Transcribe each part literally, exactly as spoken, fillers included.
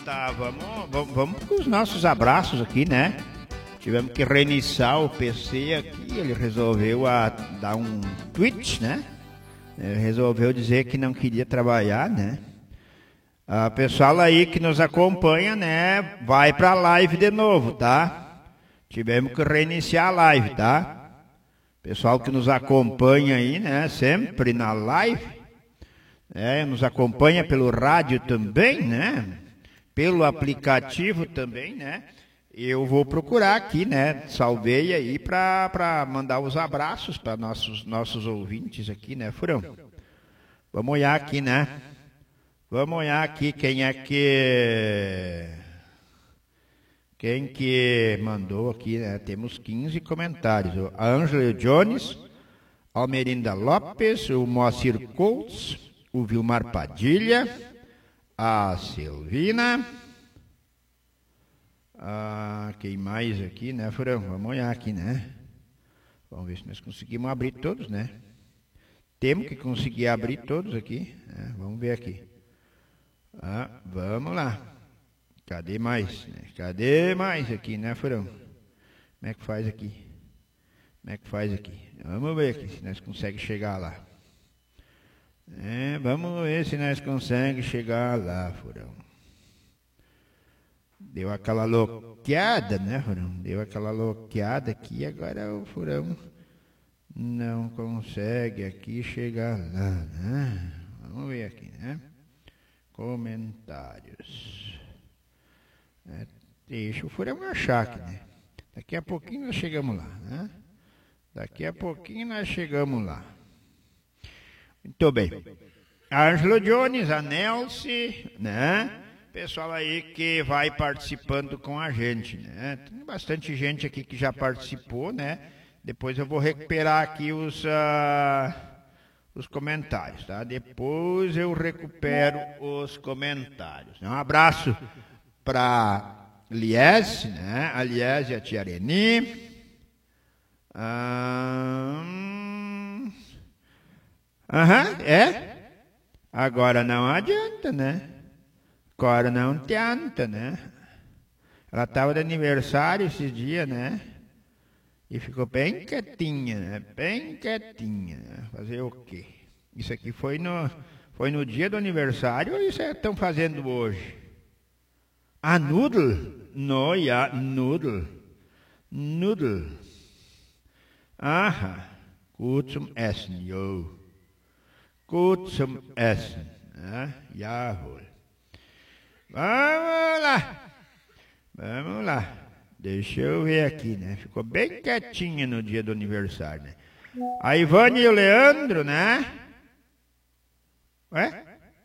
tá, vamos, vamos, vamos com os nossos abraços aqui, né? Tivemos que reiniciar o P C aqui, ele resolveu a, dar um tweet, né? Ele resolveu dizer que não queria trabalhar, né? A pessoal aí que nos acompanha, né? Vai pra live de novo, tá? Tivemos que reiniciar a live, tá? Pessoal que nos acompanha aí, né? Sempre na live, é, nos acompanha pelo rádio também, né? Pelo aplicativo também, né? Eu vou procurar aqui, né? Salvei aí para mandar os abraços para nossos, nossos ouvintes aqui, né, Furão? Vamos olhar aqui, né? Vamos olhar aqui quem é que... Quem que mandou aqui, né? Temos quinze comentários. A Ângela Jones, Almerinda Lopes, o Moacir Colts, o Vilmar Padilha, a Silvina... Ah, quem mais aqui, né, Furão? Vamos olhar aqui, né? Vamos ver se nós conseguimos abrir todos, né? Temos que conseguir abrir todos aqui, né? Vamos ver aqui. Ah, vamos lá. Cadê mais? Né? Cadê mais aqui, né, Furão? Como é que faz aqui? Como é que faz aqui? Vamos ver aqui se nós conseguimos chegar lá. É, vamos ver se nós conseguimos chegar lá, Furão. Deu aquela loqueada, né, Furão? Deu aquela loqueada aqui, agora o Furão não consegue aqui chegar lá, né? Vamos ver aqui, né? Comentários. É, deixa o Furão achar aqui, né? Daqui a pouquinho nós chegamos lá, né? Daqui a pouquinho nós chegamos lá. Muito bem. A Ângela Jones, a Nelce, né? Pessoal aí que vai participando com a gente, né? Tem bastante gente aqui que já participou, né? Depois eu vou recuperar aqui os, uh, os comentários, tá? Depois eu recupero os comentários. Um abraço para Lies, né? A Lies e a Tia Areni. Aham, uh, é? Agora não adianta, né? Agora não adianta, né? Ela estava de aniversário esses dias, né? E ficou bem quietinha, né? Bem quietinha, né? Fazer o quê? Isso aqui foi no, foi no dia do aniversário ou isso estão fazendo hoje? Ah, noodle? No, ja, noodle. Noodle. Aha. Gut zum Essen, jo. Gut zum Essen. Ja, jawohl. Vamos lá, vamos lá, deixa eu ver aqui, né? Ficou bem quietinha no dia do aniversário, né? A Ivane e o Leandro, né? Ué?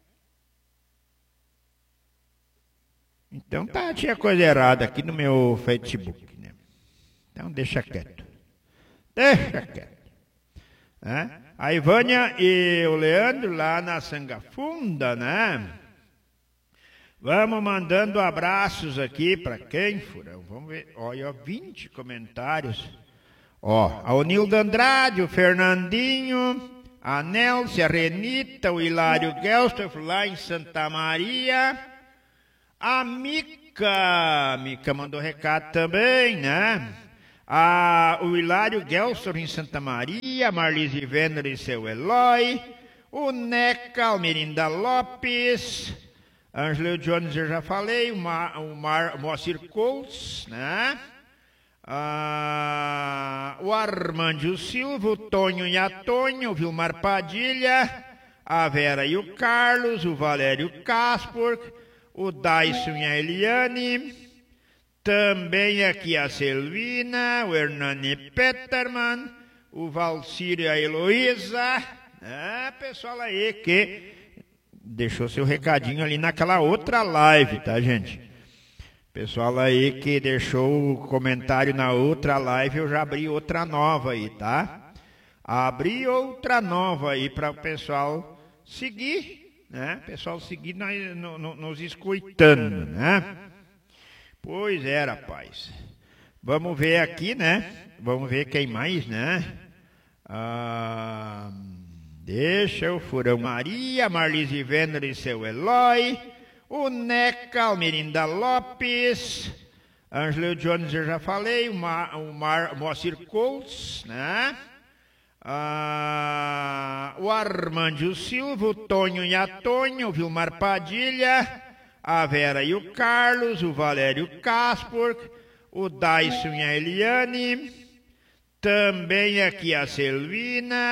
Então tá, tinha coisa errada aqui no meu Facebook, né? Então deixa quieto, deixa quieto, né? A Ivânia e o Leandro lá na Sangafunda, né? Vamos mandando abraços aqui para quem, Furão? Vamos ver. Olha, vinte comentários. Ó, a Onilda Andrade, o Fernandinho, a Nelce, a Renita, o Hilário Gelstoff lá em Santa Maria. A Mica, a Mica mandou recado também, né? A, o Hilário Gelstoff em Santa Maria, a Marlise Venner e seu Eloy. O Neca, Almerinda Lopes. Ângela Jones, eu já falei, o, Mar, o, Mar, o Moacir Colts, né? Ah, o Armândio Silva, o Tonho e a Tonho, o Vilmar Padilha, a Vera e o Carlos, o Valério Caspor, o Dyson e a Eliane, também aqui a Selvina, o Hernani Peterman, o Valcir e a Heloísa, né? Pessoal aí que deixou seu recadinho ali naquela outra live, tá, gente? Pessoal aí que deixou o comentário na outra live, eu já abri outra nova aí, tá? Abri outra nova aí para o pessoal seguir, né? Pessoal seguir nós, no, no, nos escutando, né? Pois é, rapaz. Vamos ver aqui, né? Vamos ver quem mais, né? Ah... Deixa o Furão Maria, Marlise Venner e seu Eloy, o Neca, o Mirinda Lopes, Ângelo Jones, eu já falei, o, Mar, o Mar, Moacir Colts, né? Ah, o Armândio Silva, o Tonho e a Tonho, o Vilmar Padilha, a Vera e o Carlos, o Valério Caspor, o Dyson e a Eliane, também aqui a Selvina,